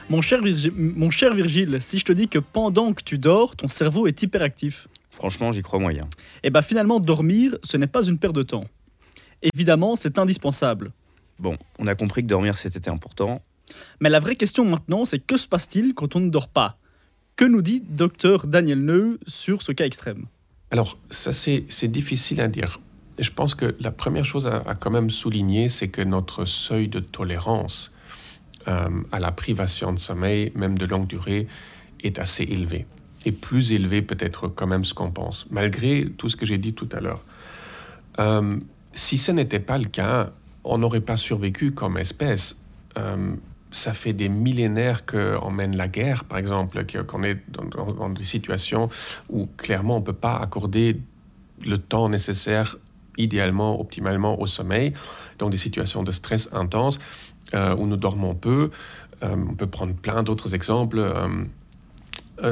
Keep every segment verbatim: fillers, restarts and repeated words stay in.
Mon cher, Virgi- mon cher Virgile, si je te dis que pendant que tu dors, ton cerveau est hyperactif, Franchement, j'y crois moyen. eh bien finalement dormir, ce n'est pas une perte de temps. Évidemment, c'est indispensable. Bon, on a compris que dormir c'était important. Mais la vraie question maintenant, c'est que se passe-t-il quand on ne dort pas? Que nous dit docteur Daniel Neu sur ce cas extrême? Alors, ça, c'est, c'est difficile à dire. Je pense que la première chose à, à quand même souligner, c'est que notre seuil de tolérance euh, à la privation de sommeil, même de longue durée, est assez élevé. Et plus élevé peut-être quand même ce qu'on pense, malgré tout ce que j'ai dit tout à l'heure. Euh, si ce n'était pas le cas, on n'aurait pas survécu comme espèce. Euh, ça fait des millénaires qu'on mène la guerre, par exemple, qu'on est dans, dans, dans des situations où clairement on ne peut pas accorder le temps nécessaire, idéalement, optimalement, au sommeil, donc des situations de stress intense, euh, où nous dormons peu. Euh, on peut prendre plein d'autres exemples. Euh, euh,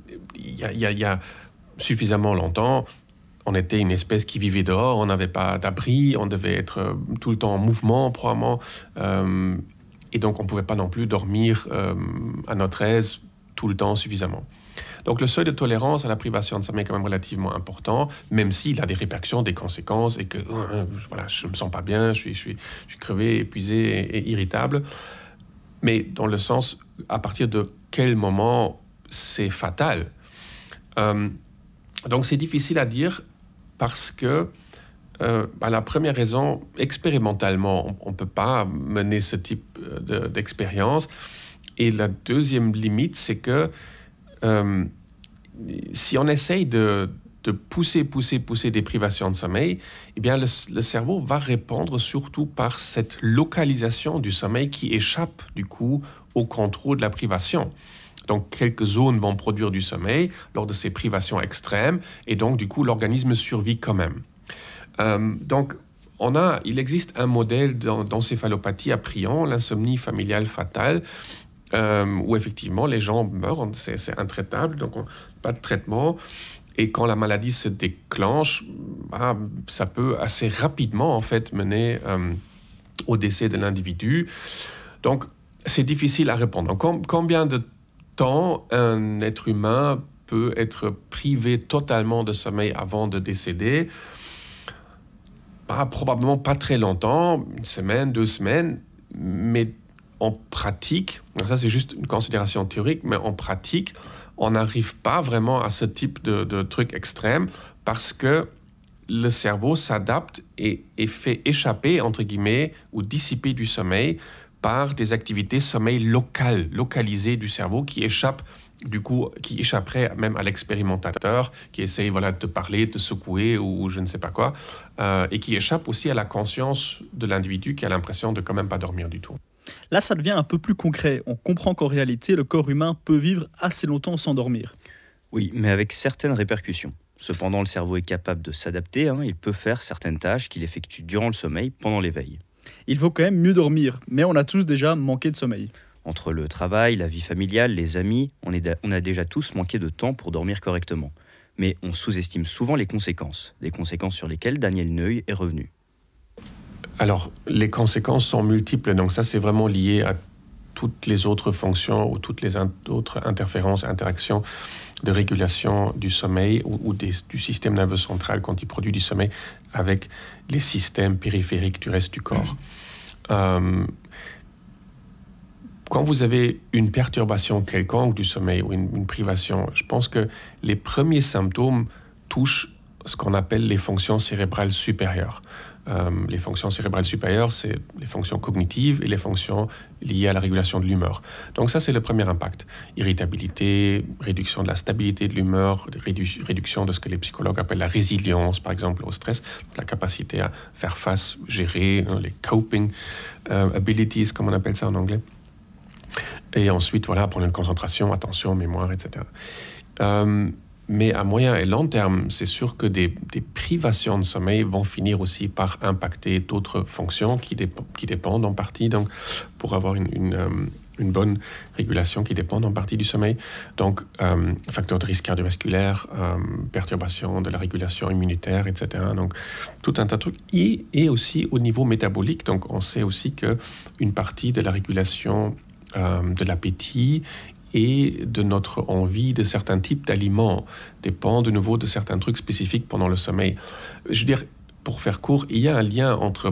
y a, y a, y a suffisamment longtemps, on était une espèce qui vivait dehors, on n'avait pas d'abri, on devait être tout le temps en mouvement, probablement. Euh, et donc, on ne pouvait pas non plus dormir euh, à notre aise tout le temps suffisamment. Donc, le seuil de tolérance à la privation de sommeil est quand même relativement important, même s'il a des répercussions, des conséquences, et que euh, voilà, je ne me sens pas bien, je suis, je suis, je suis crevé, épuisé et, et irritable. Mais dans le sens, à partir de quel moment c'est fatal. Euh, donc, c'est difficile à dire parce que Euh, bah, la première raison, expérimentalement, on ne peut pas mener ce type de, d'expérience. Et la deuxième limite, c'est que euh, si on essaye de, de pousser, pousser, pousser des privations de sommeil, eh bien le, le cerveau va répondre surtout par cette localisation du sommeil qui échappe du coup au contrôle de la privation. Donc, quelques zones vont produire du sommeil lors de ces privations extrêmes, et donc du coup, l'organisme survit quand même. Euh, donc, on a, il existe un modèle d'encéphalopathie à prion, l'insomnie familiale fatale, euh, où effectivement les gens meurent, c'est, c'est intraitable, donc on, pas de traitement. Et quand la maladie se déclenche, bah, ça peut assez rapidement en fait mener euh, au décès de l'individu. Donc, c'est difficile à répondre. Donc, combien de temps un être humain peut être privé totalement de sommeil avant de décéder? Ah, probablement pas très longtemps, une semaine, deux semaines, mais en pratique, ça c'est juste une considération théorique, mais en pratique, on n'arrive pas vraiment à ce type de, de truc extrême parce que le cerveau s'adapte et, et fait échapper, entre guillemets, ou dissiper du sommeil par des activités sommeil locales, localisées du cerveau qui échappent du coup, qui échapperait même à l'expérimentateur, qui essaye voilà, de te parler, de te secouer ou, ou je ne sais pas quoi, euh, et qui échappe aussi à la conscience de l'individu qui a l'impression de quand même pas dormir du tout. Là, ça devient un peu plus concret. On comprend qu'en réalité, le corps humain peut vivre assez longtemps sans dormir. Oui, mais avec certaines répercussions. Cependant, le cerveau est capable de s'adapter, hein, il peut faire certaines tâches qu'il effectue durant le sommeil, pendant l'éveil. Il faut quand même mieux dormir, mais on a tous déjà manqué de sommeil. Entre le travail, la vie familiale, les amis, on, est, on a déjà tous manqué de temps pour dormir correctement. Mais on sous-estime souvent les conséquences, des conséquences sur lesquelles Daniel Neu est revenu. Alors, les conséquences sont multiples, donc ça c'est vraiment lié à toutes les autres fonctions ou toutes les in- autres interférences, interactions de régulation du sommeil ou, ou des, du système nerveux central quand il produit du sommeil avec les systèmes périphériques du reste du corps. Euh, Quand vous avez une perturbation quelconque du sommeil ou une, une privation, je pense que les premiers symptômes touchent ce qu'on appelle les fonctions cérébrales supérieures. Euh, les fonctions cérébrales supérieures, c'est les fonctions cognitives et les fonctions liées à la régulation de l'humeur. Donc ça, c'est le premier impact. Irritabilité, réduction de la stabilité de l'humeur, rédu- réduction de ce que les psychologues appellent la résilience, par exemple, au stress, la capacité à faire face, gérer, hein, les coping euh, abilities, comme on appelle ça en anglais. Et ensuite, voilà, problème de concentration, attention, mémoire, et cetera. Euh, mais à moyen et long terme, c'est sûr que des, des privations de sommeil vont finir aussi par impacter d'autres fonctions qui, dép- qui dépendent en partie, donc pour avoir une, une, euh, une bonne régulation qui dépend en partie du sommeil. Donc, euh, facteurs de risque cardiovasculaire, euh, perturbation de la régulation immunitaire, et cetera. Donc, tout un tas de trucs. Et, et aussi au niveau métabolique, donc on sait aussi qu'une partie de la régulation euh, de l'appétit et de notre envie de certains types d'aliments dépend de nouveau de certains trucs spécifiques pendant le sommeil. Je veux dire, pour faire court, il y a un lien entre